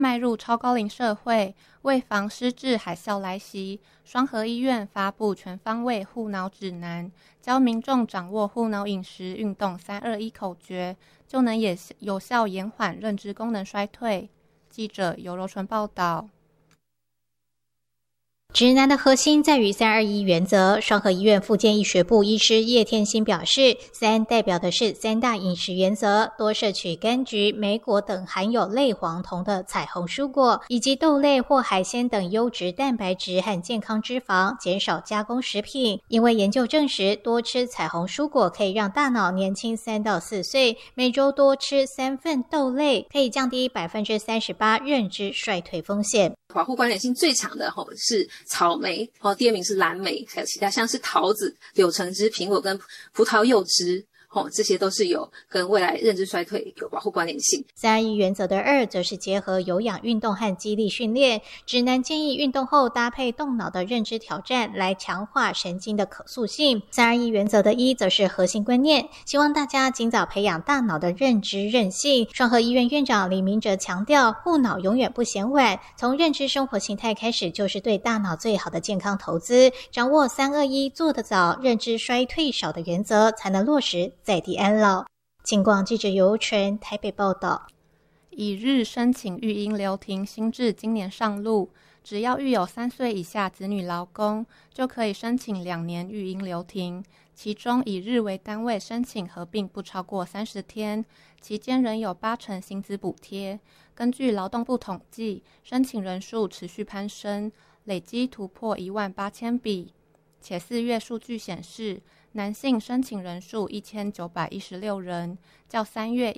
迈入超高龄社会，为防失智海啸来袭，双和医院发布全方位护脑指南，教民众掌握护脑饮食、运动321口诀，就能有效延缓认知功能衰退。记者尤柔纯报道。 指南的核心在于321原则。双和医院复健医学部医师叶天心表示，3代表的是3大饮食原则，多摄取柑橘、莓果等含有类黄酮的彩虹蔬果，以及豆类或海鲜等优质蛋白质和健康脂肪，减少加工食品。因为研究证实，多吃彩虹蔬果可以让大脑年轻3到4岁，每周多吃3份豆类，可以降低38%认知衰退风险。 保护关联性最强的是草莓，第二名是蓝莓，还有其他像是桃子、柳橙汁、苹果跟葡萄柚汁，这些都是有跟未来认知衰退有保护关联性。 321原则的2则是结合有氧运动和肌力训练，指南建议运动后搭配动脑的认知挑战来强化神经的可塑性。321原则的1则是核心观念，希望大家尽早培养大脑的认知韧性。双和医院院长李明哲强调，护脑永远不嫌晚，从认知生活形态开始就是对大脑最好的健康投资，掌握321做得早，认知衰退少的原则，才能落实在地安老。警广记者尤纯台北报道。 以日申请育婴留停新制今年上路，只要育有3岁以下子女劳工，就可以申请2年育婴留停，其中以日为单位申请合并不超过30天，期间仍有80%薪资补贴。根据劳动部统计，申请人数持续攀升，累积突破18000笔，且4月数据显示，男性申请人数1916人，较3月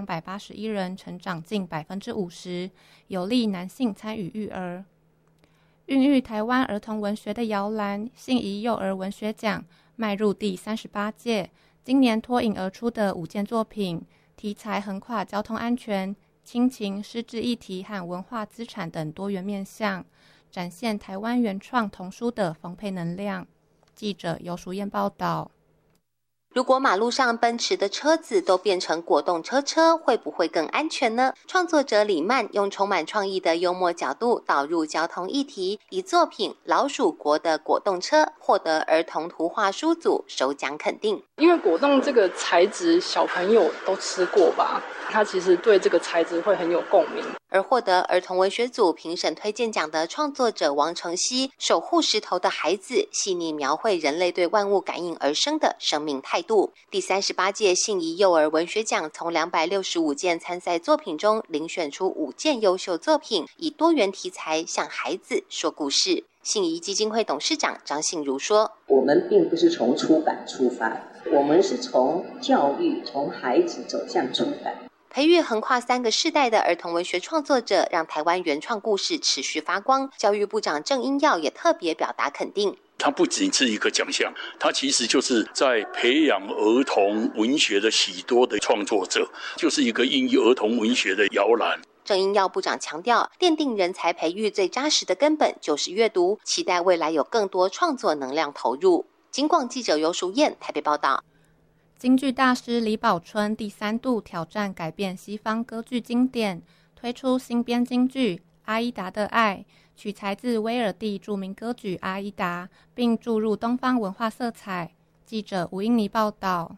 1281人成长近50%，有利男性参与育儿。孕育台湾儿童文学的摇篮信宜幼儿文学奖迈入第38届，今年脱颖而出的5件作品，题材横跨交通安全、亲情、失智议题和文化资产等多元面向，展现台湾原创童书的丰沛能量。记者尤淑燕报道。 如果马路上奔驰的车子都变成果冻车，会不会更安全呢？创作者李曼用充满创意的幽默角度导入交通议题，以作品《老鼠国的果冻车》获得儿童图画书组首奖肯定。 因为果冻这个材质小朋友都吃过吧，他其实对这个材质会很有共鸣。 而获得儿童文学组评审推荐奖的创作者王承熙，守护石头的孩子，细腻描绘人类对万物感应而生的生命态度。第38届信宜幼儿文学奖从265件参赛作品中遴选出5件优秀作品，以多元题材向孩子说故事。信宜基金会董事长张信如说， 我们并不是从出版出发，我们是从教育，从孩子走向出版。 培育横跨3个世代的儿童文学创作者，让台湾原创故事持续发光。教育部长郑英耀也特别表达肯定。 它不仅是一个奖项，它其实就是在培养儿童文学的许多的创作者，就是一个孕育儿童文学的摇篮。 郑英耀部长强调，奠定人才培育最扎实的根本就是阅读，期待未来有更多创作能量投入。警广记者尤淑燕台北报道。 京剧大师李宝春第3度挑战改变西方歌剧经典，推出新编京剧《阿依达的爱》，取材自威尔第著名歌剧《阿依达》，并注入东方文化色彩。记者吴英妮报道。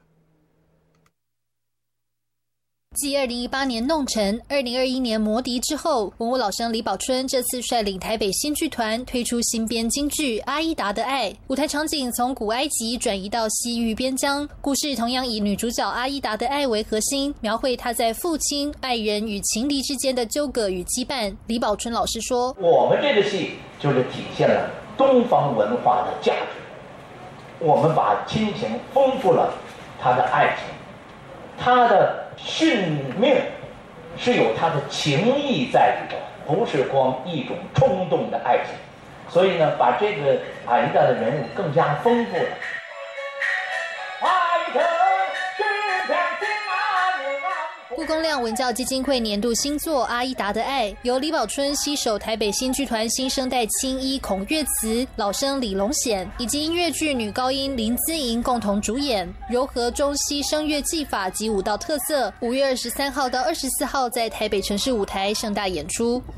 继2018年弄臣、2021年魔笛之后，文物老生李宝春这次率领台北新剧团推出新编京剧《阿依达的爱》，舞台场景从古埃及转移到西域边疆，故事同样以女主角阿依达的爱为核心，描绘她在父亲、爱人与情敌之间的纠葛与羁绊。李宝春老师说， 我们这个戏就是体现了东方文化的价值，我们把亲情丰富了他的爱情，他的殉命是有他的情谊在里头，不是光一种冲动的爱情。所以呢，把这个阿依达的人物更加丰富了。 故宫亮文教基金会年度新作《阿依达的爱》，由李宝春携手台北新剧团新生代青衣孔岳慈、老生李龙显以及音乐剧女高音林姿莹共同主演，糅合中西声乐技法及舞蹈特色。5月23号到24号在台北城市舞台盛大演出。